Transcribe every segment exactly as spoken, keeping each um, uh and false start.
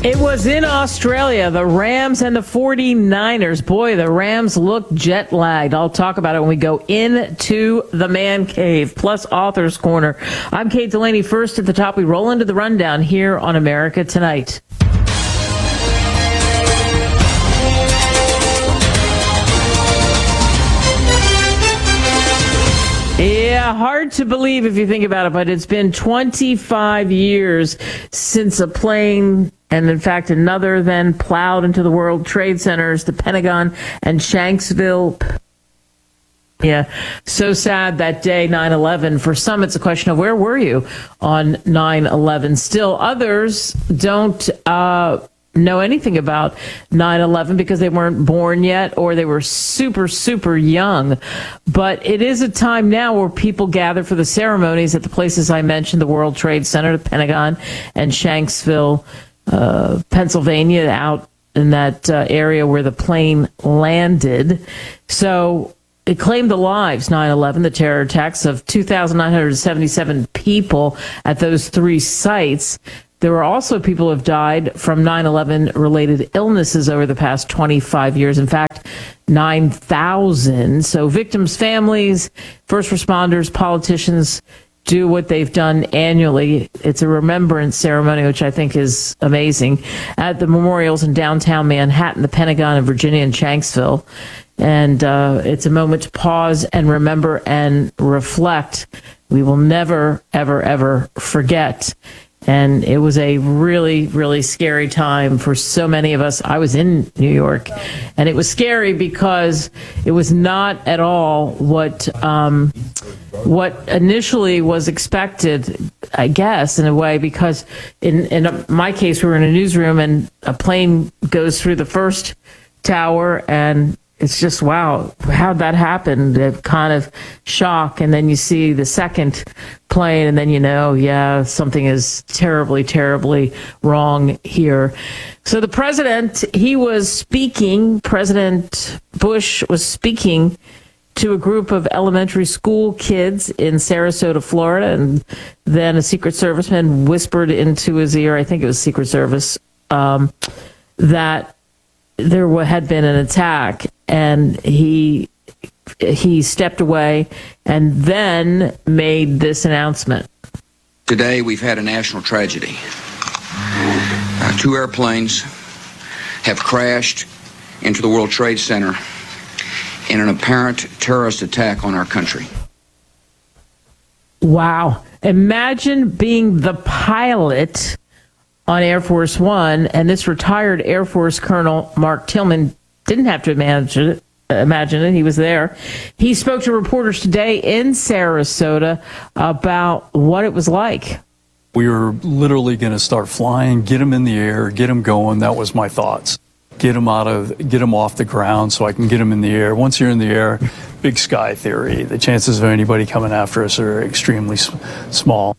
It was in Australia, the Rams and the forty-niners. Boy, the Rams look jet lagged. I'll talk about it when we go into the man cave, plus Author's Corner. I'm Kate Delaney. First at the top, we roll into the rundown here on America Tonight. Yeah, hard to believe if you think about it, but it's been twenty-five years since a plane, and in fact another, then plowed into the World Trade Centers, the Pentagon, and Shanksville. Yeah, so sad that day, nine eleven. For some, it's a question of where were you on nine eleven? Still, others don't uh know anything about nine eleven because they weren't born yet or they were super, super young. But it is a time now where people gather for the ceremonies at the places I mentioned, the World Trade Center, the Pentagon, and Shanksville, uh, Pennsylvania, out in that uh, area where the plane landed. So it claimed the lives, nine eleven, the terror attacks of two thousand nine hundred seventy-seven people at those three sites. There were also people who have died from nine eleven related illnesses over the past twenty-five years. In fact, nine thousand. So victims' families, first responders, politicians do what they've done annually. It's a remembrance ceremony, which I think is amazing, at the memorials in downtown Manhattan, the Pentagon, and Virginia and Shanksville. And uh, it's a moment to pause and remember and reflect. We will never, ever, ever forget. And it was a really, really scary time for so many of us. I was in New York, and it was scary because it was not at all what um, what initially was expected, I guess, in a way, because in, in my case, we were in a newsroom, and a plane goes through the first tower, and it's just, wow, how'd that happen? The kind of shock. And then you see the second plane, and then you know, yeah, something is terribly, terribly wrong here. So the president, he was speaking, President Bush was speaking to a group of elementary school kids in Sarasota, Florida, and then a Secret Serviceman whispered into his ear, I think it was Secret Service, um, that there had been an attack, and he he stepped away and then made this announcement. Today we've had a national tragedy. Uh, two airplanes have crashed into the World Trade Center in an apparent terrorist attack on our country. Wow. Imagine being the pilot on Air Force One, and this retired Air Force Colonel Mark Tillman didn't have to imagine it. Imagine it. He was there. He spoke to reporters today in Sarasota about what it was like. We were literally going to start flying, get them in the air, get them going. That was my thoughts. Get them out of, get them off the ground so I can get them in the air. Once you're in the air, big sky theory. The chances of anybody coming after us are extremely small.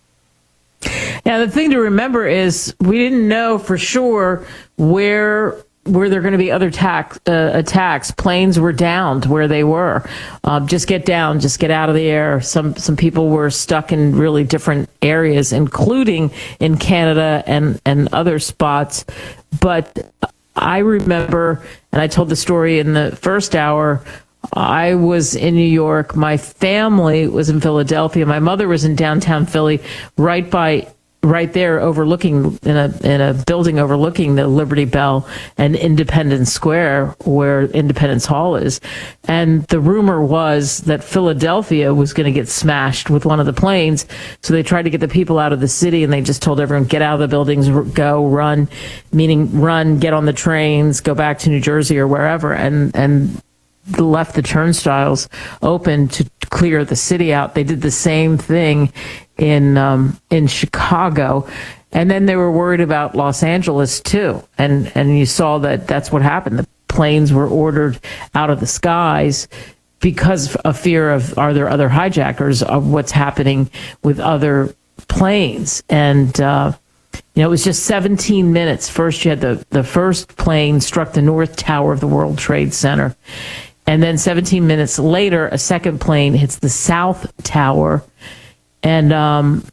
Now, the thing to remember is we didn't know for sure where where there are going to be other attack, uh, attacks. Planes were downed where they were. Um, just get down, just get out of the air. Some some people were stuck in really different areas, including in Canada and, and other spots. But I remember, and I told the story in the first hour, I was in New York. My family was in Philadelphia. My mother was in downtown Philly, right by, right there, overlooking in a in a building overlooking the Liberty Bell and Independence Square, where Independence Hall is. And the rumor was that Philadelphia was going to get smashed with one of the planes. So they tried to get the people out of the city, and they just told everyone, get out of the buildings, go, run, meaning run, get on the trains, go back to New Jersey or wherever. And and left the turnstiles open to clear the city out. They did the same thing in um, in Chicago, and then they were worried about Los Angeles too. And and you saw that that's what happened. The planes were ordered out of the skies because of fear of, are there other hijackers, of what's happening with other planes. And uh, you know, it was just seventeen minutes. First, you had the the first plane struck the North Tower of the World Trade Center. And then seventeen minutes later, a second plane hits the South Tower. And um,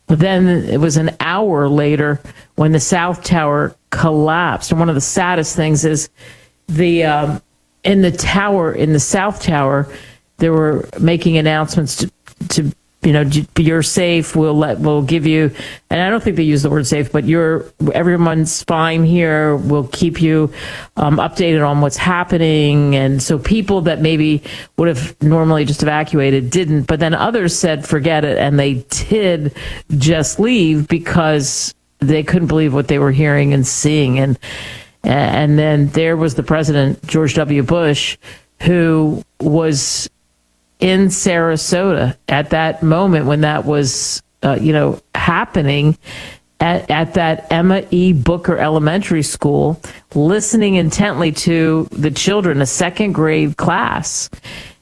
Then it was an hour later when the South Tower collapsed. And one of the saddest things is the um, in the tower, in the South Tower, they were making announcements to, to you know, you're safe. We'll let, we'll give you, and I don't think they use the word safe, but you're, everyone's fine here. We'll keep you um, updated on what's happening. And so people that maybe would have normally just evacuated didn't, but then others said, forget it. And they did just leave because they couldn't believe what they were hearing and seeing. And, and then there was the president, George W. Bush, who was in Sarasota at that moment when that was, uh, you know, happening at, at that Emma E. Booker Elementary School, listening intently to the children, a second grade class.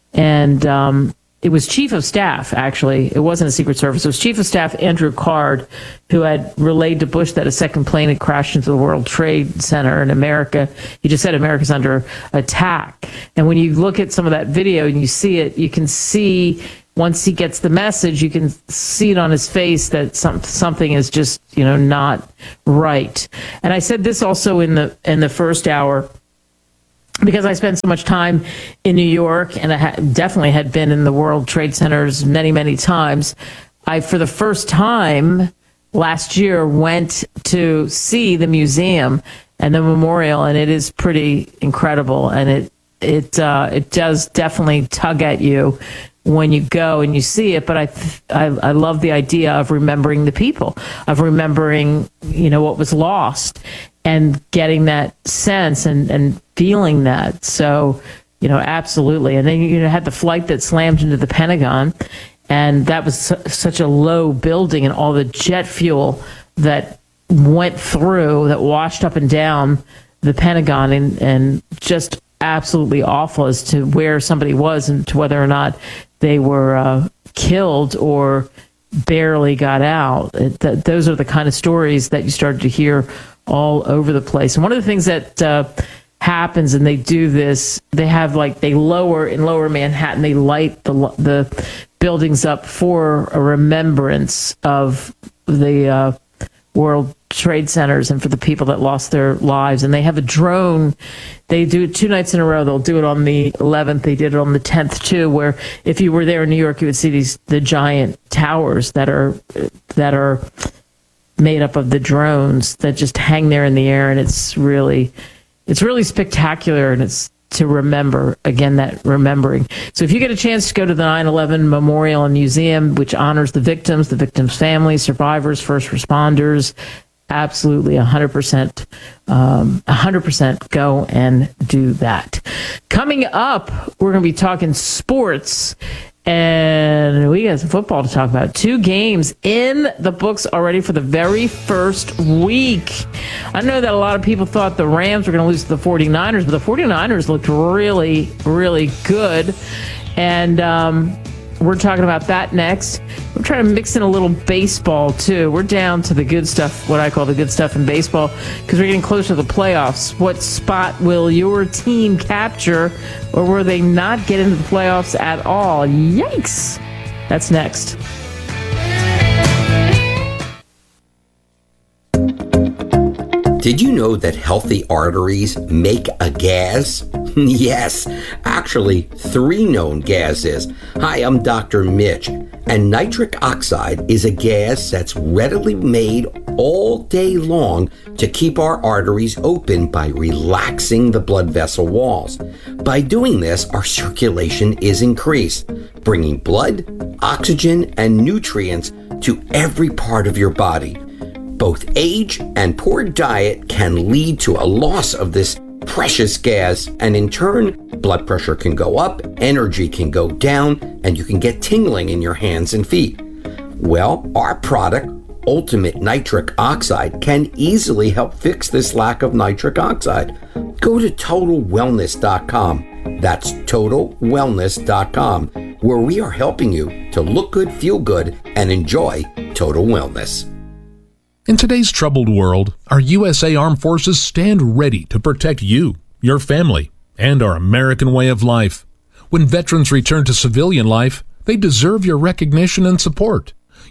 And um, it was Chief of Staff, actually. It wasn't a Secret Service. It was Chief of Staff Andrew Card, who had relayed to Bush that a second plane had crashed into the World Trade Center in America. He just said America's under attack. And when you look at some of that video and you see it, you can see, once he gets the message, you can see it on his face that some, something is just, you know, not right. And I said this also in the in the first hour, because I spent so much time in New York, and I ha- definitely had been in the World Trade Centers many, many times. I, for the first time last year, went to see the museum and the memorial, and it is pretty incredible. And it it uh, it does definitely tug at you when you go and you see it. But I, I I love the idea of remembering the people, of remembering, you know, what was lost, and getting that sense and, and feeling that. So, you know, absolutely. And then you had the flight that slammed into the Pentagon, and that was su- such a low building, and all the jet fuel that went through, that washed up and down the Pentagon, and, and just absolutely awful as to where somebody was and to whether or not they were uh, killed or barely got out. It, th- those are the kind of stories that you started to hear all over the place. And one of the things that uh, happens, and they do this, they have like, they lower in lower Manhattan, they light the the buildings up for a remembrance of the uh, World Trade Centers and for the people that lost their lives. And they have a drone. They do it two nights in a row. They'll do it on the eleventh. They did it on the tenth too, where if you were there in New York, you would see these the giant towers that are that are made up of the drones that just hang there in the air. And it's really it's really spectacular, and it's to remember, again, that remembering. So if you get a chance to go to the nine eleven Memorial and Museum, which honors the victims, the victims' families, survivors, first responders, absolutely one hundred percent, um, one hundred percent go and do that. Coming up, we're going to be talking sports, and we got some football to talk about. Two games in the books already for the very first week. I know that a lot of people thought the Rams were going to lose to the 49ers, but the 49ers looked really, really good. And um, we're talking about that next. We're trying to mix in a little baseball, too. We're down to the good stuff, what I call the good stuff in baseball, because we're getting closer to the playoffs. What spot will your team capture, or will they not get into the playoffs at all? Yikes! That's next. Did you know that healthy arteries make a gas? Yes, actually, three known gases. Hi, I'm Doctor Mitch, and nitric oxide is a gas that's readily made all day long to keep our arteries open by relaxing the blood vessel walls. By doing this, our circulation is increased, bringing blood, oxygen, and nutrients to every part of your body. Both age and poor diet can lead to a loss of this precious gas, and in turn, blood pressure can go up, energy can go down, and you can get tingling in your hands and feet. Well, our product, Ultimate Nitric Oxide, can easily help fix this lack of nitric oxide. Go to total wellness dot com. That's total wellness dot com, where we are helping you to look good, feel good, and enjoy total wellness. In today's troubled world, our U S A Armed Forces stand ready to protect you, your family, and our American way of life. When veterans return to civilian life, they deserve your recognition and support.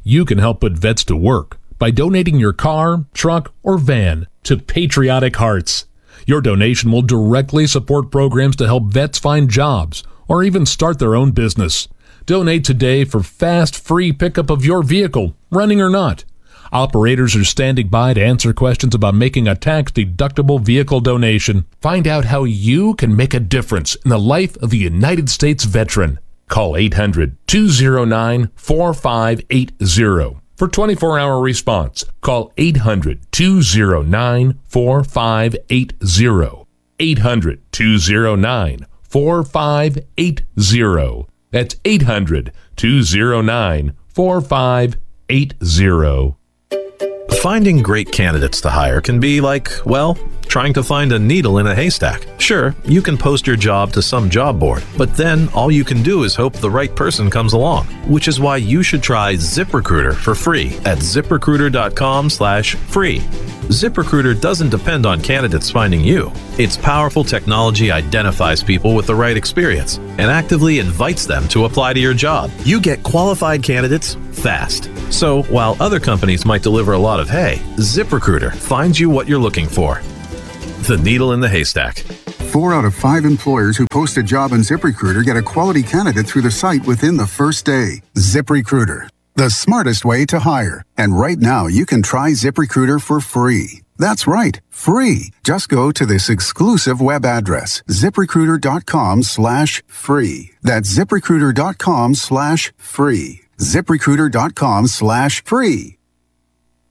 You can help put vets to work by donating your car, truck, or van to Patriotic Hearts. Your donation will directly support programs to help vets find jobs or even start their own business. Donate today for fast, free pickup of your vehicle, running or not. Operators are standing by to answer questions about making a tax-deductible vehicle donation. Find out how you can make a difference in the life of a United States veteran. Call eight hundred, two oh nine, four five eight oh. For twenty-four hour response, call eight hundred, two oh nine, four five eight oh. eight hundred, two oh nine, four five eight oh. That's eight hundred, two oh nine, four five eight oh. Finding great candidates to hire can be like, well, trying to find a needle in a haystack. Sure, you can post your job to some job board, but then all you can do is hope the right person comes along, which is why you should try ZipRecruiter for free at ZipRecruiter.com slash free. ZipRecruiter doesn't depend on candidates finding you. Its powerful technology identifies people with the right experience and actively invites them to apply to your job. You get qualified candidates fast. So while other companies might deliver a lot of hay, ZipRecruiter finds you what you're looking for. The needle in the haystack. Four out of five employers who post a job on ZipRecruiter get a quality candidate through the site within the first day. ZipRecruiter, the smartest way to hire. And right now, you can try ZipRecruiter for free. That's right, free. Just go to this exclusive web address, ZipRecruiter.com slash free. That's ZipRecruiter.com slash free. ZipRecruiter.com slash free.